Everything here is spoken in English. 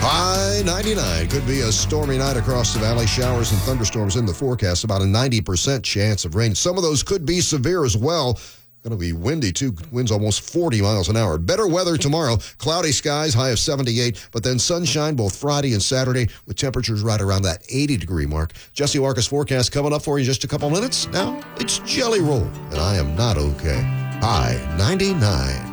High 99. Could be a stormy night across the valley. Showers and thunderstorms in the forecast. About a 90% chance of rain. Some of those could be severe as well. Going to be windy, too. Winds almost 40 miles an hour. Better weather tomorrow. Cloudy skies, high of 78. But then sunshine both Friday and Saturday with temperatures right around that 80-degree mark. Jesse Walker's forecast coming up for you in just a couple minutes. Now, it's Jelly Roll, and I am not okay. High 99.